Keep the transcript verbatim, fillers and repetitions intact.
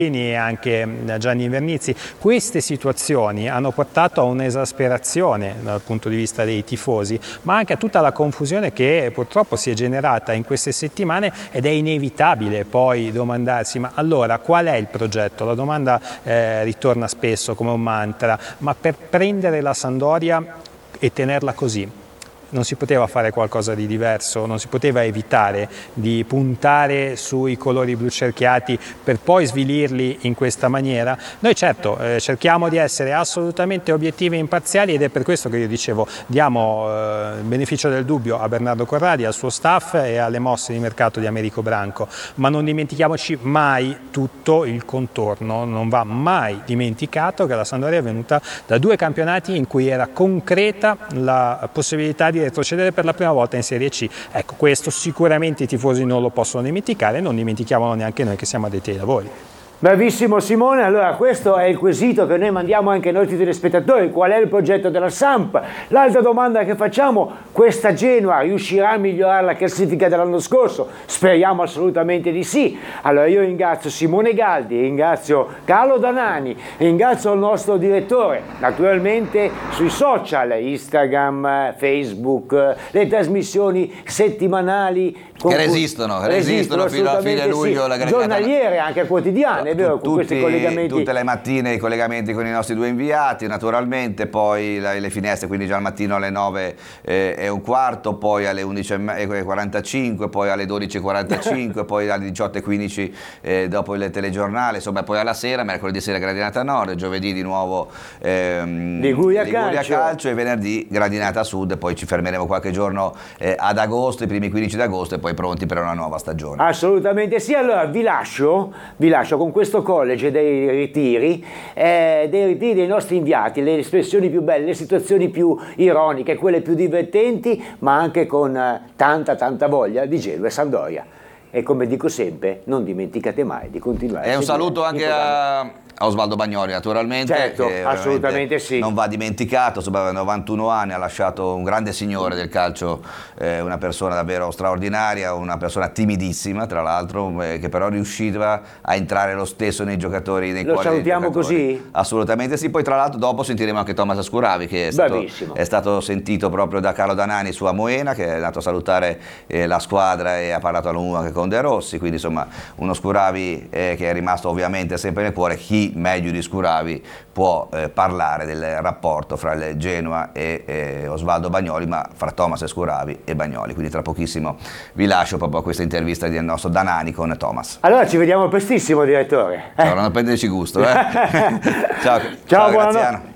e anche Gianni Vernizzi. Queste situazioni hanno portato a un'esasperazione dal punto di vista dei tifosi, ma anche a tutta la confusione che purtroppo si è generata in queste settimane, ed è inevitabile poi domandarsi: ma allora qual è il progetto? La domanda eh, ritorna spesso come un mantra, ma per prendere la Sampdoria e tenerla così non si poteva fare qualcosa di diverso, non si poteva evitare di puntare sui colori blu cerchiati per poi svilirli in questa maniera? Noi certo eh, cerchiamo di essere assolutamente obiettivi e imparziali, ed è per questo che io dicevo diamo eh, il beneficio del dubbio a Bernardo Corradi, al suo staff e alle mosse di mercato di Americo Branco, ma non dimentichiamoci mai tutto il contorno. Non va mai dimenticato che la Sampdoria è venuta da due campionati in cui era concreta la possibilità di retrocedere per la prima volta in Serie C. Ecco, questo sicuramente i tifosi non lo possono dimenticare, non dimentichiamolo neanche noi che siamo addetti ai lavori. Bravissimo Simone, allora questo è il quesito che noi mandiamo anche ai nostri telespettatori: qual è il progetto della Samp? L'altra domanda che facciamo: questa Genoa riuscirà a migliorare la classifica dell'anno scorso? Speriamo assolutamente di sì. Allora io ringrazio Simone Galdi, ringrazio Carlo Danani, ringrazio il nostro direttore, naturalmente sui social, Instagram, Facebook, le trasmissioni settimanali che resistono, resistono, resistono fino a fine luglio, sì. la giornaliere, anche quotidiane, è vero, con questi collegamenti. Tutte le mattine i collegamenti con i nostri due inviati, naturalmente, poi la, le finestre, quindi già al mattino alle nove eh, e un quarto, poi alle undici e quarantacinque, poi alle dodici e quarantacinque, poi alle diciotto e quindici eh, dopo il telegiornale, insomma, poi alla sera, mercoledì sera Gradinata Nord, giovedì di nuovo ehm, Liguria, Liguria calcio. calcio, e venerdì Gradinata Sud, poi ci fermeremo qualche giorno eh, ad agosto, i primi quindici di agosto, e poi pronti per una nuova stagione. Assolutamente sì. Allora vi lascio, vi lascio con questo college dei ritiri, eh, dei ritiri dei nostri inviati, le espressioni più belle, le situazioni più ironiche, quelle più divertenti, ma anche con eh, tanta tanta voglia di Genoa e Sampdoria. E come dico sempre, non dimenticate mai di continuare. E un saluto anche a Osvaldo Bagnoli, naturalmente, certo, che assolutamente sì. non va dimenticato, insomma, a novantuno anni ha lasciato un grande signore del calcio, eh, una persona davvero straordinaria, una persona timidissima tra l'altro, eh, che però riusciva a entrare lo stesso nei giocatori, nei Lo cuori dei salutiamo giocatori. Così? Assolutamente sì. Poi tra l'altro dopo sentiremo anche Thomas Ascuravi, che è stato, è stato sentito proprio da Carlo Danani su a Moena, che è andato a salutare eh, la squadra e ha parlato a lungo anche con De Rossi, quindi insomma uno Scuravi eh, che è rimasto ovviamente sempre nel cuore. Chi meglio di Scuravi può eh, parlare del rapporto fra il Genoa e eh, Osvaldo Bagnoli, ma fra Thomas Scuravi e Bagnoli. Quindi tra pochissimo vi lascio proprio a questa intervista del nostro Danani con Thomas. Allora ci vediamo prestissimo, direttore. Ciao, non prenderci gusto. Eh? Ciao, ciao, ciao buonanotte. Graziano.